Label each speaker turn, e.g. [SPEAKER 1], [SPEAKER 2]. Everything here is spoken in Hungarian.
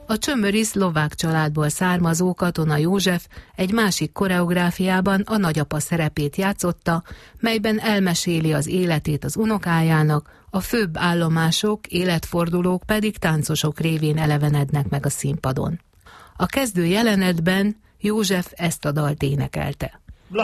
[SPEAKER 1] A csömöri szlovák családból származó Katona József egy másik koreográfiában a nagyapa szerepét játszotta, melyben elmeséli az életét az unokájának, a főbb állomások, életfordulók pedig táncosok révén elevenednek meg a színpadon. A kezdő jelenetben József ezt a dalt énekelte.